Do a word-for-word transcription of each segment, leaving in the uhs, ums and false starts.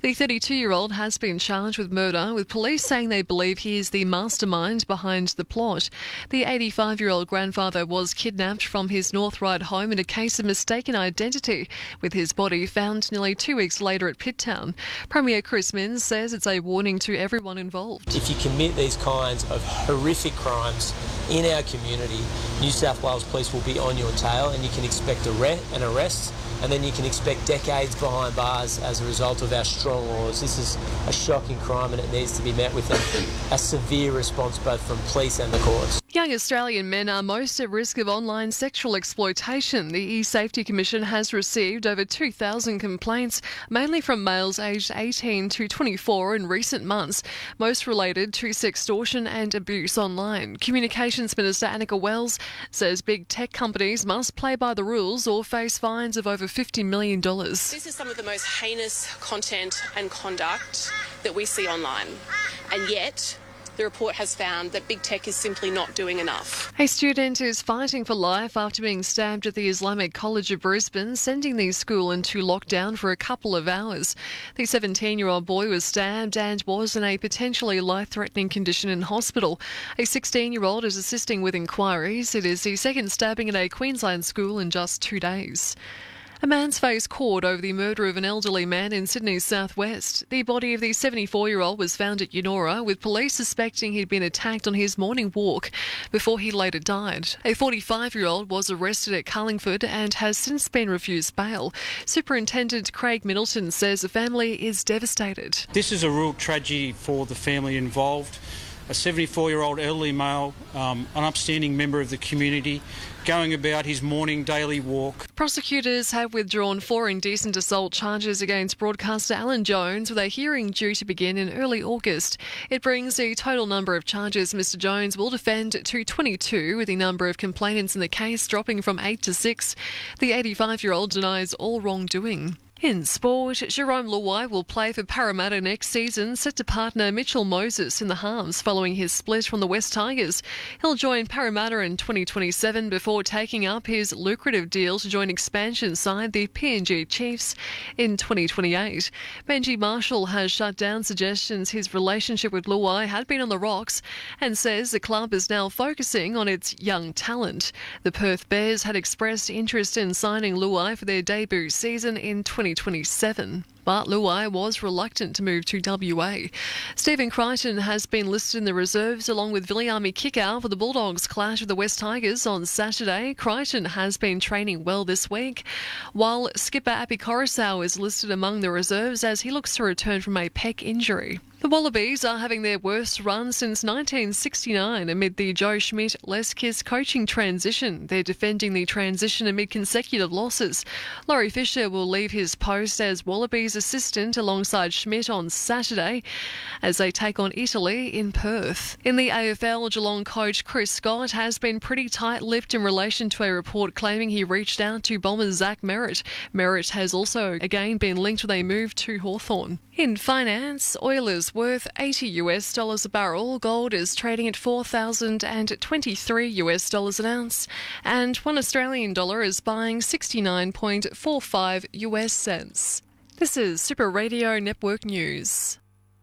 The thirty-two-year-old has been charged with murder, with police saying they believe he is the mastermind behind the plot. The eighty-five-year-old grandfather was kidnapped from his North Ryde home in a case of mistaken identity, with his body found nearly two weeks later at Pitt Town. Premier Chris Minns says it's a warning to everyone involved. If you commit these kinds of horrific crimes in our community, New South Wales Police will be on your tail, and you can expect an arrest, and then you can expect decades behind bars as a result of our strong laws. This is a shocking crime, and it needs to be met with a, a severe response both from police and the courts. Young Australian men are most at risk of online sexual exploitation. The E-Safety Commission has received over two thousand complaints, mainly from males aged eighteen to twenty-four in recent months, most related to sextortion and abuse online. Communications Minister Annika Wells says big tech companies must play by the rules or face fines of over fifty million dollars. This is some of the most heinous content and conduct that we see online, and yet the report has found that big tech is simply not doing enough. A student is fighting for life after being stabbed at the Islamic College of Brisbane, sending the school into lockdown for a couple of hours. The seventeen-year-old boy was stabbed and was in a potentially life-threatening condition in hospital. A sixteen-year-old is assisting with inquiries. It is the second stabbing at a Queensland school in just two days. A man's face caught over the murder of an elderly man in Sydney's southwest. The body of the seventy-four-year-old was found at Eunora, with police suspecting he'd been attacked on his morning walk before he later died. A forty-five-year-old was arrested at Carlingford and has since been refused bail. Superintendent Craig Middleton says the family is devastated. This is a real tragedy for the family involved. A seventy-four-year-old elderly male, um, an upstanding member of the community, going about his morning daily walk. Prosecutors have withdrawn four indecent assault charges against broadcaster Alan Jones, with a hearing due to begin in early August. It brings the total number of charges Mr Jones will defend to twenty-two, with the number of complainants in the case dropping from eight to six. The eighty-five-year-old denies all wrongdoing. In sport, Jerome Luai will play for Parramatta next season, set to partner Mitchell Moses in the halves following his split from the West Tigers. He'll join Parramatta in twenty twenty-seven before taking up his lucrative deal to join expansion side the P N G Chiefs in twenty twenty-eight. Benji Marshall has shut down suggestions his relationship with Luai had been on the rocks and says the club is now focusing on its young talent. The Perth Bears had expressed interest in signing Luai for their debut season in twenty twenty-seven. But Luai was reluctant to move to W A. Stephen Crichton has been listed in the reserves along with Viliami Kikau for the Bulldogs clash with the West Tigers on Saturday. Crichton has been training well this week, while skipper Api Coruscant is listed among the reserves as he looks to return from a pec injury. The Wallabies are having their worst run since nineteen sixty-nine amid the Joe Schmidt-Les Kiss coaching transition. They're defending the transition amid consecutive losses. Laurie Fisher will leave his post as Wallabies assistant alongside Schmidt on Saturday as they take on Italy in Perth. In the A F L, Geelong coach Chris Scott has been pretty tight-lipped in relation to a report claiming he reached out to Bombers Zach Merritt. Merritt has also again been linked with a move to Hawthorn. In finance, oil is worth eighty US dollars a barrel, gold is trading at four thousand twenty-three US dollars an ounce, and one Australian dollar is buying sixty-nine point four five US cents. This is Super Radio Network News.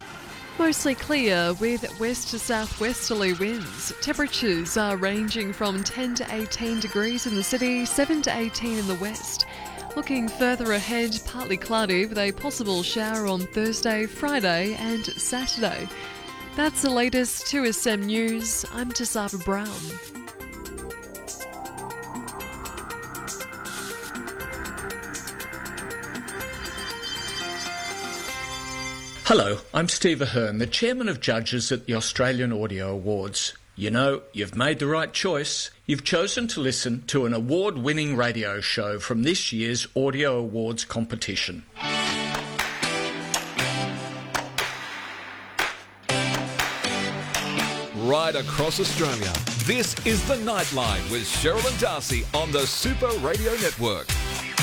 Mostly clear with west to southwesterly winds. Temperatures are ranging from ten to eighteen degrees in the city, seven to eighteen in the west. Looking further ahead, partly cloudy with a possible shower on Thursday, Friday and Saturday. That's the latest two S M News. I'm Tasava Brown. Hello, I'm Steve Ahern, the Chairman of Judges at the Australian Audio Awards. You know, you've made the right choice. You've chosen to listen to an award-winning radio show from this year's Audio Awards competition. Right across Australia, this is The Nightline with Cheryl and Darcy on the Super Radio Network.